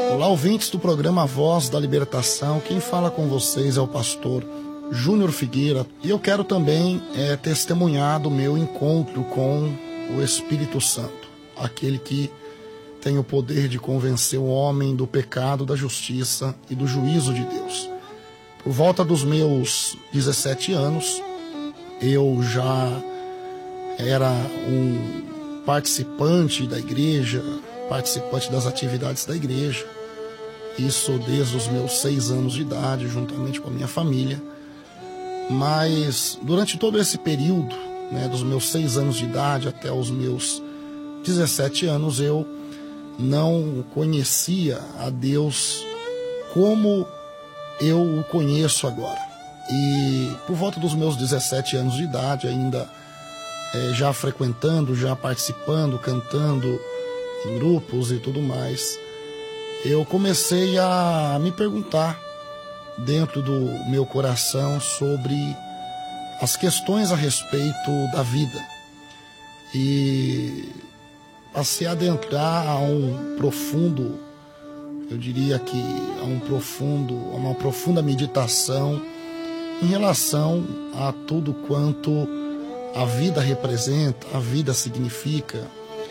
Olá, ouvintes do programa Voz da Libertação. Quem fala com vocês é o pastor Júnior Figueira. E eu quero também testemunhar do meu encontro com o Espírito Santo, aquele que tem o poder de convencer o homem do pecado, da justiça e do juízo de Deus. Por volta dos meus 17 anos, eu já era um participante da igreja, participante das atividades da igreja. Isso desde os meus 6 anos de idade, juntamente com a minha família. Mas durante todo esse período, dos meus 6 anos de idade até os meus 17 anos, eu não conhecia a Deus como eu o conheço agora. E por volta dos meus 17 anos de idade, ainda já frequentando, já participando, cantando em grupos e tudo mais, eu comecei a me perguntar dentro do meu coração sobre as questões a respeito da vida. E passei a adentrar a um profundo, eu diria que a uma profunda meditação em relação a tudo quanto a vida representa, a vida significa.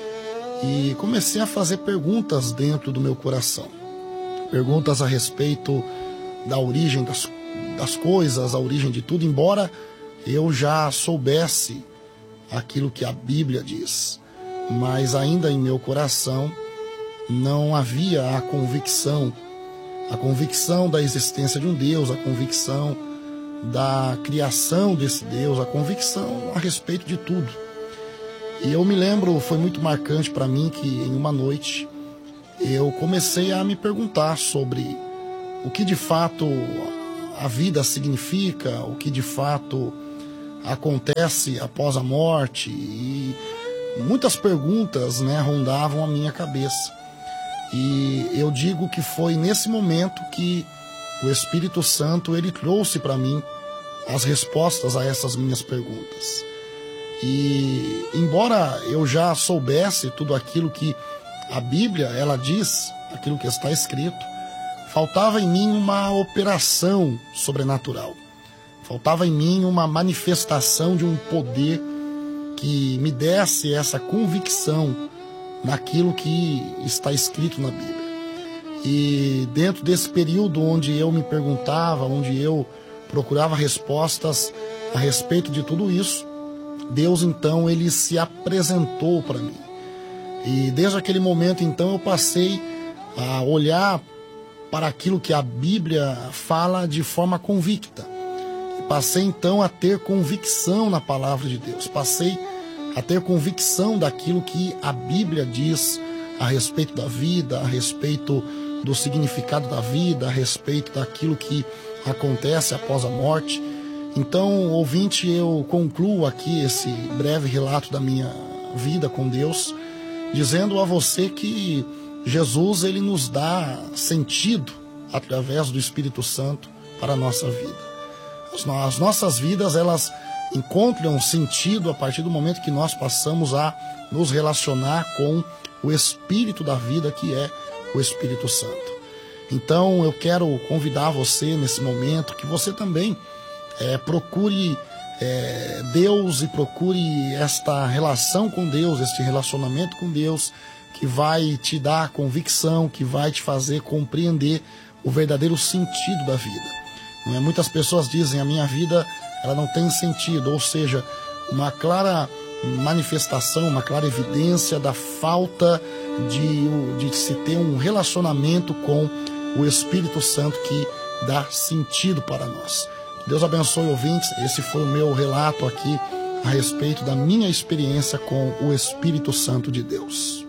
E comecei a fazer perguntas dentro do meu coração. Perguntas a respeito da origem das coisas, a origem de tudo, embora eu já soubesse aquilo que a Bíblia diz. Mas ainda em meu coração não havia a convicção da existência de um Deus, a convicção da criação desse Deus, a convicção a respeito de tudo. E eu me lembro, foi muito marcante para mim que em uma noite eu comecei a me perguntar sobre o que de fato a vida significa, o que de fato acontece após a morte, e muitas perguntas rondavam a minha cabeça. E eu digo que foi nesse momento que o Espírito Santo ele trouxe para mim as respostas a essas minhas perguntas. E embora eu já soubesse tudo aquilo que a Bíblia ela diz, aquilo que está escrito, faltava em mim uma operação sobrenatural. Faltava em mim uma manifestação de um poder que me desse essa convicção naquilo que está escrito na Bíblia. E dentro desse período onde eu me perguntava, onde eu procurava respostas a respeito de tudo isso, Deus então ele se apresentou para mim. E desde aquele momento então eu passei a olhar para aquilo que a Bíblia fala de forma convicta. E passei então a ter convicção na palavra de Deus. Passei a ter convicção daquilo que a Bíblia diz a respeito da vida, a respeito do significado da vida, a respeito daquilo que acontece após a morte. Então, ouvinte, eu concluo aqui esse breve relato da minha vida com Deus, dizendo a você que Jesus ele nos dá sentido através do Espírito Santo para a nossa vida. As nossas vidas, elas encontram sentido a partir do momento que nós passamos a nos relacionar com o Espírito da vida, que é o Espírito Santo. Então, eu quero convidar você nesse momento que você também procure Deus e procure esta relação com Deus, este relacionamento com Deus, que vai te dar convicção, que vai te fazer compreender o verdadeiro sentido da vida. Muitas pessoas dizem, a minha vida ela não tem sentido, ou seja, uma clara manifestação, uma clara evidência da falta de se ter um relacionamento com o Espírito Santo que dá sentido para nós. Deus abençoe, ouvintes. Esse foi o meu relato aqui a respeito da minha experiência com o Espírito Santo de Deus.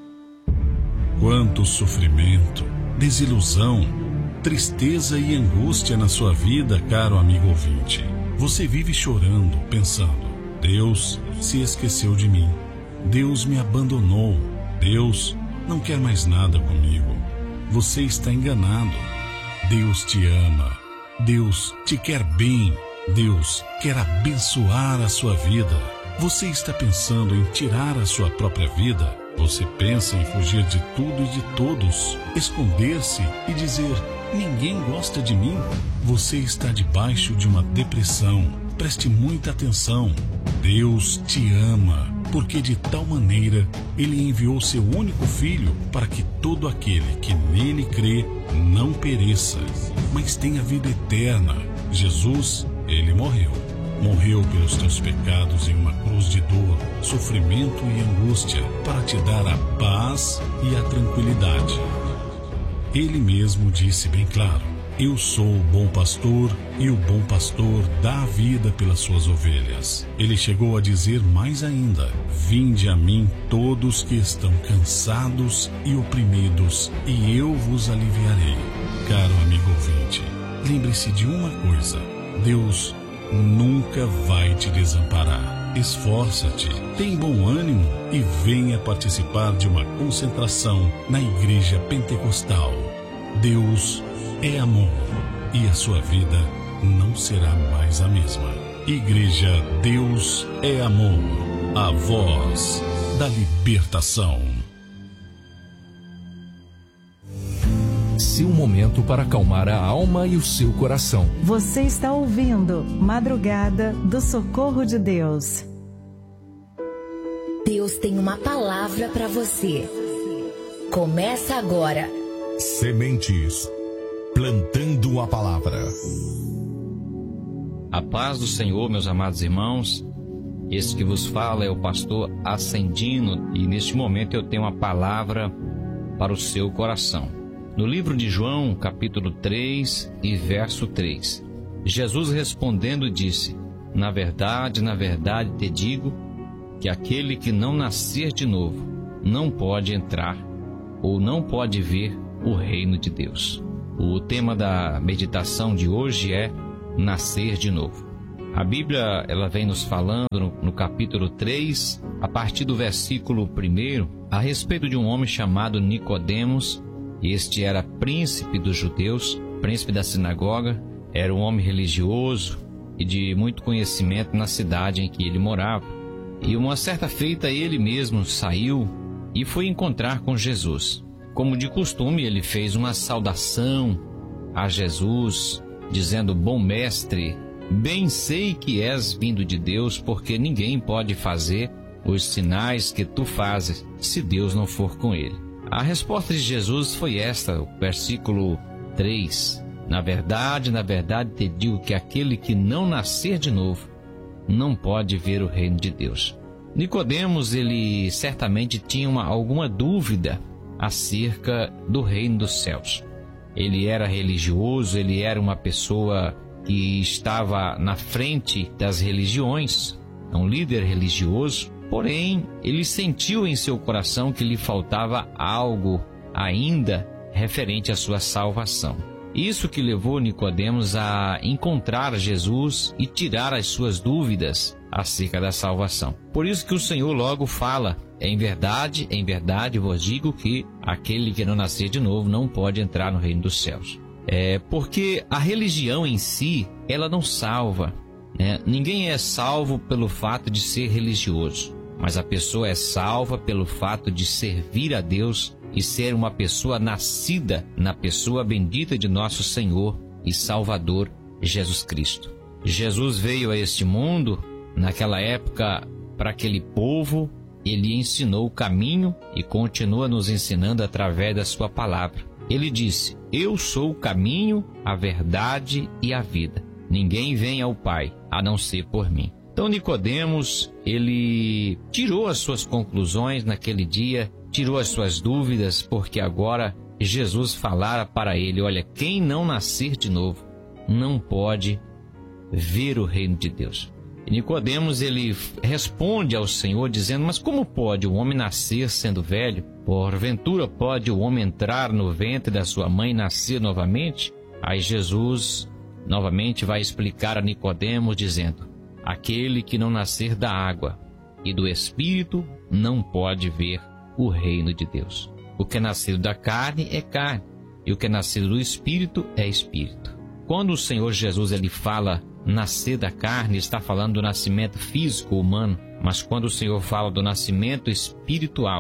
Quanto sofrimento, desilusão, tristeza e angústia na sua vida, caro amigo ouvinte. Você vive chorando, pensando: Deus se esqueceu de mim. Deus me abandonou. Deus não quer mais nada comigo. Você está enganado. Deus te ama. Deus te quer bem. Deus quer abençoar a sua vida. Você está pensando em tirar a sua própria vida? Você pensa em fugir de tudo e de todos, esconder-se e dizer: ninguém gosta de mim? Você está debaixo de uma depressão. Preste muita atenção. Deus te ama, porque de tal maneira Ele enviou seu único Filho para que todo aquele que nele crê não pereça, mas tenha vida eterna. Jesus, Ele morreu. Morreu pelos teus pecados em uma cruz de dor, sofrimento e angústia, para te dar a paz e a tranquilidade. Ele mesmo disse bem claro: eu sou o bom pastor, e o bom pastor dá a vida pelas suas ovelhas. Ele chegou a dizer mais ainda: vinde a mim todos que estão cansados e oprimidos, e eu vos aliviarei. Caro amigo ouvinte, lembre-se de uma coisa: Deus nunca vai te desamparar. Esforça-te, tem bom ânimo e venha participar de uma concentração na Igreja Pentecostal. Deus é amor e a sua vida não será mais a mesma. Igreja Deus é Amor, a voz da libertação. Seu momento para acalmar a alma e o seu coração. Você está ouvindo Madrugada do Socorro de Deus. Deus tem uma palavra para você. Começa agora. Sementes, plantando a palavra. A paz do Senhor, meus amados irmãos. Esse que vos fala é o pastor Ascendino, e neste momento eu tenho uma palavra para o seu coração. No livro de João, capítulo 3 e verso 3, Jesus respondendo disse: na verdade te digo, que aquele que não nascer de novo não pode entrar ou não pode ver o reino de Deus. O tema da meditação de hoje é nascer de novo. A Bíblia ela vem nos falando no capítulo 3, a partir do versículo 1, a respeito de um homem chamado Nicodemos. Este era príncipe dos judeus, príncipe da sinagoga, era um homem religioso e de muito conhecimento na cidade em que ele morava. E uma certa feita ele mesmo saiu e foi encontrar com Jesus. Como de costume, ele fez uma saudação a Jesus, dizendo: bom mestre, bem sei que és vindo de Deus, porque ninguém pode fazer os sinais que tu fazes se Deus não for com ele. A resposta de Jesus foi esta, o versículo 3. Na verdade te digo que aquele que não nascer de novo não pode ver o reino de Deus. Nicodemos, ele certamente tinha alguma dúvida acerca do reino dos céus. Ele era religioso, ele era uma pessoa que estava na frente das religiões, um líder religioso. Porém, ele sentiu em seu coração que lhe faltava algo ainda referente à sua salvação. Isso que levou Nicodemos a encontrar Jesus e tirar as suas dúvidas acerca da salvação. Por isso que o Senhor logo fala: em verdade vos digo que aquele que não nascer de novo não pode entrar no reino dos céus. Porque a religião em si, ela não salva, né? Ninguém é salvo pelo fato de ser religioso, mas a pessoa é salva pelo fato de servir a Deus e ser uma pessoa nascida na pessoa bendita de nosso Senhor e Salvador Jesus Cristo. Jesus veio a este mundo, naquela época, para aquele povo. Ele ensinou o caminho e continua nos ensinando através da sua palavra. Ele disse: eu sou o caminho, a verdade e a vida. Ninguém vem ao Pai a não ser por mim. Então Nicodemos, ele tirou as suas conclusões naquele dia, tirou as suas dúvidas, porque agora Jesus falara para ele: olha, quem não nascer de novo não pode ver o reino de Deus. E Nicodemos, ele responde ao Senhor dizendo: mas como pode o homem nascer sendo velho? Porventura pode o homem entrar no ventre da sua mãe e nascer novamente? Aí Jesus novamente vai explicar a Nicodemos dizendo: aquele que não nascer da água e do Espírito não pode ver o reino de Deus. O que é nascido da carne é carne, e o que é nascido do Espírito é Espírito. Quando o Senhor Jesus ele fala nascer da carne, está falando do nascimento físico humano, mas quando o Senhor fala do nascimento espiritual,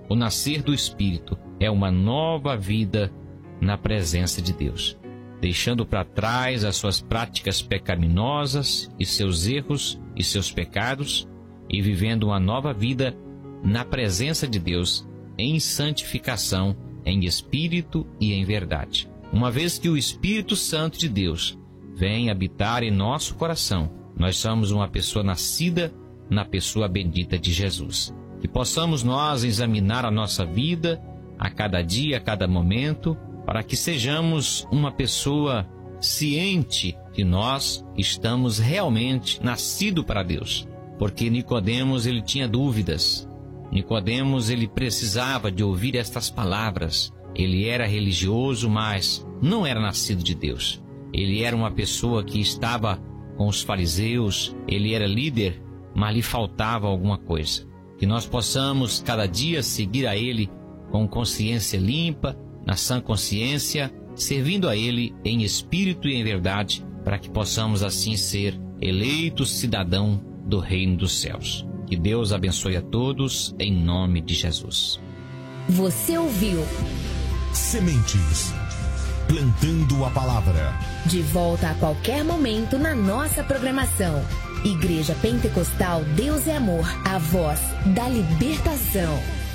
O nascer do Espírito é uma nova vida na presença de Deus, deixando para trás as suas práticas pecaminosas e seus erros e seus pecados e vivendo uma nova vida na presença de Deus em santificação, em espírito e em verdade. Uma vez que o Espírito Santo de Deus vem habitar em nosso coração, nós somos uma pessoa nascida na pessoa bendita de Jesus. Que possamos nós examinar a nossa vida a cada dia, a cada momento, para que sejamos uma pessoa ciente que nós estamos realmente nascidos para Deus. Porque Nicodemos, ele tinha dúvidas. Nicodemos, ele precisava de ouvir estas palavras. Ele era religioso, mas não era nascido de Deus. Ele era uma pessoa que estava com os fariseus, ele era líder, mas lhe faltava alguma coisa. Que nós possamos cada dia seguir a Ele com consciência limpa, na sã consciência, servindo a Ele em espírito e em verdade, para que possamos assim ser eleitos cidadão do reino dos céus. Que Deus abençoe a todos, em nome de Jesus. Você ouviu Sementes, plantando a palavra. De volta a qualquer momento na nossa programação. Igreja Pentecostal Deus é Amor, a voz da libertação.